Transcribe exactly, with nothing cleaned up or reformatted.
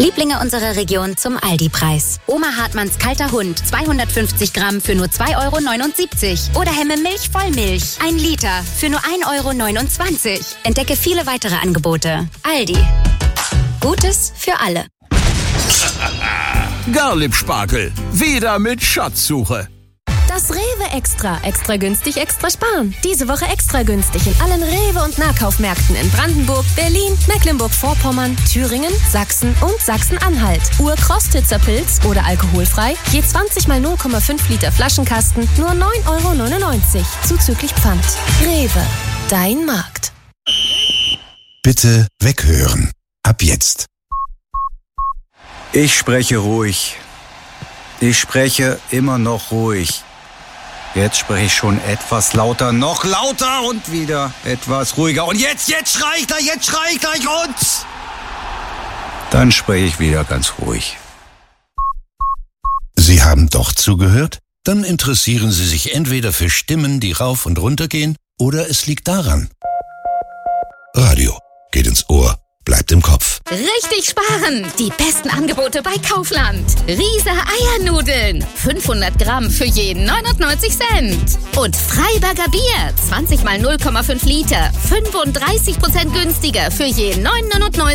Lieblinge unserer Region zum Aldi-Preis. Oma Hartmanns kalter Hund, zweihundertfünfzig Gramm für nur zwei Euro neunundsiebzig. Oder Hemme Milch Vollmilch, ein Liter für nur ein Euro neunundzwanzig. Entdecke viele weitere Angebote. Aldi. Gutes für alle. Garlieb-Spargel. Wieder mit Schatzsuche. Das Rewe Extra. Extra günstig, extra sparen. Diese Woche extra günstig in allen Rewe- und Nahkaufmärkten in Brandenburg, Berlin, Mecklenburg-Vorpommern, Thüringen, Sachsen und Sachsen-Anhalt. Ur-Krostitzer Pilz oder alkoholfrei. Je zwanzig mal null Komma fünf Liter Flaschenkasten. Nur neun Euro neunundneunzig. Zuzüglich Pfand. Rewe. Dein Markt. Bitte weghören. Ab jetzt. Ich spreche ruhig. Ich spreche immer noch ruhig. Jetzt spreche ich schon etwas lauter, noch lauter und wieder etwas ruhiger. Und jetzt, jetzt schrei ich gleich, jetzt schrei ich gleich und... Dann spreche ich wieder ganz ruhig. Sie haben doch zugehört? Dann interessieren Sie sich entweder für Stimmen, die rauf und runter gehen, oder es liegt daran. Radio geht ins Ohr, bleibt im Kopf. Richtig sparen! Die besten Angebote bei Kaufland. Riese Eiernudeln. fünfhundert Gramm für jeden neunundneunzig Cent. Und Freiberger Bier. zwanzig mal null Komma fünf Liter. fünfunddreißig Prozent günstiger für jeden neun Euro neunundneunzig.